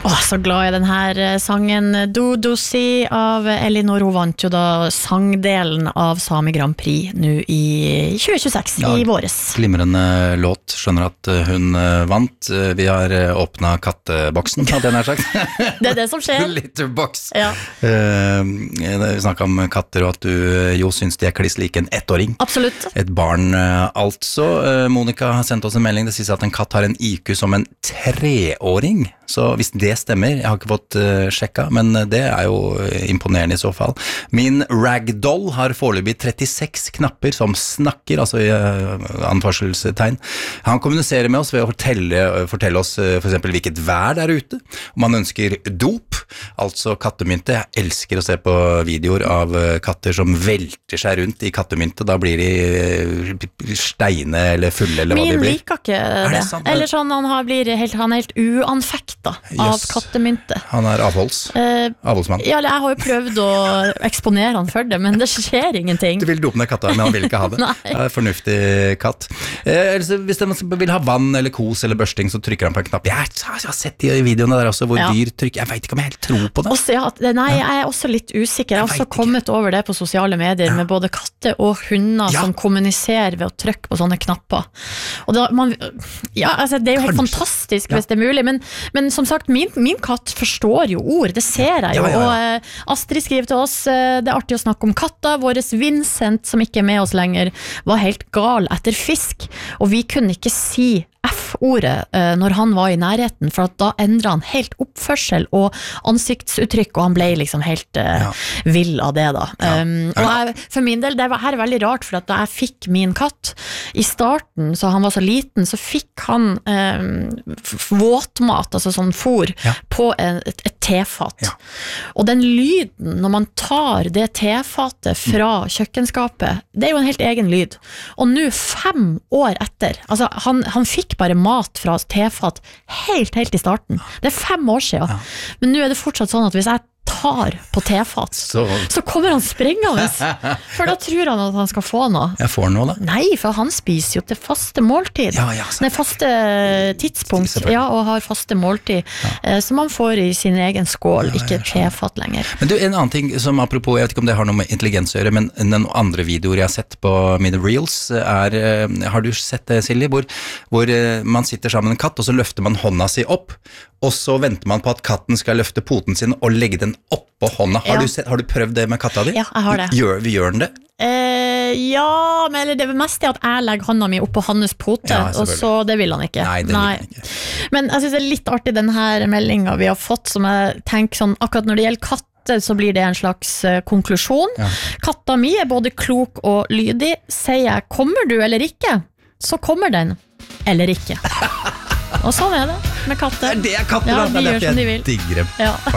Så glad I den her sangen Dodosi av Elinor. Hun vant jo da sangdelen av Sami Grand Prix nå I 2026 I våres. Glimrende låt, skjønner at hun vant. Vi har åpnet katteboksen, hadde jeg nær sagt. Det det som skjer. Litterbox. Ja. Vi snakket om katter, og at du jo synes de kliss like en ettåring. Absolutt. Et barn, altså. Monica har sendt oss en melding, det sies at en katt har en IQ som en 3-åring. Så hvis det stemmer, jeg har ikke fått sjekka, men det jo imponerende I så fall. Min ragdoll har foreløpig 36 knapper som snakker, altså I anførselstegn. Han kommuniserer med oss ved å fortelle oss for eksempel hvilket vær der ute, om man ønsker dop, altså kattemynte. Jeg elsker å se på videoer av katter som velter seg rundt I kattemynte, da blir de steine eller fulle eller hva det blir. Min liker ikke det. Eller sånn, han er helt uanfekta av kattemynte. Han avholdsmann. Ja, jeg har jo prøvd å eksponere han for det, men det skjer ingenting. Du vil dope ned katta, men han vil ikke ha det. Det fornuftig katt. Hvis de vil ha vann eller kos eller børsting, så trykker han på en knapp. Jeg har sett I videoene der også, hvor dyr trykker. Jeg vet ikke om jeg helt tror på det. Nei, jeg også litt usikker. Jeg har også kommet over det på sosiale medier, med både katter og hunder som kommuniserer ved å trykke på sånne knapper. Og da, det jo helt fantastisk hvis det mulig, men som sagt, min katt forstår jo ord, det ser jeg jo, og Astrid skriver til oss, det artig å snakke om katter, våres Vincent, som ikke med oss lenger, var helt gal etter fisk, og vi kunne ikke si F-ordet når han var I nærheten, for at da endret han helt oppførsel og ansiktsuttrykk, og han ble liksom helt vill av det da. Og for min del, det her veldig rart, for at da jeg fikk min katt I starten, så han var så liten, så fikk han våtmat, altså sånn fôr, på et tefat. Og den lyden, når man tar det tefatet fra kjøkkenskapet, det jo en helt egen lyd. Og nå 5 år etter, altså han fikk bare mat fra tefat helt I starten. Det 5 år siden. Men nå det fortsatt sånn at hvis jeg tar på tefat, så kommer han sprengende. For da tror han at han skal få noe. Jeg får noe da. Nei, for han spiser jo til faste måltid. Nei, faste tidspunkt. Og har faste måltid. Som han får I sin egen skål, ikke tefat lenger. Men du, en annen ting som apropos, jeg vet ikke om det har noe med intelligens å gjøre, men den andre videoer jeg har sett på mine reels har du sett det, Silje? Hvor man sitter sammen med en katt, og så løfter man hånda si opp, og så venter man på at katten skal løfte poten sin og legge den oppå hånda. Har du prøvd det med katta di? Ja, jeg har det. Gjør den det? Men det meste at jeg legger hånda mi oppå hans pote, og så det vil han ikke. Nei, det vil han ikke. Men jeg synes det litt artig den her meldingen vi har fått, som jeg tenker sånn, akkurat når det gjelder katter, så blir det en slags konklusjon. Katta mi både klok og lydig. Sier jeg, kommer du eller ikke? Så kommer den, eller ikke. Og sånn det med katter. Det katter, de gjør som de vil. Digger dem.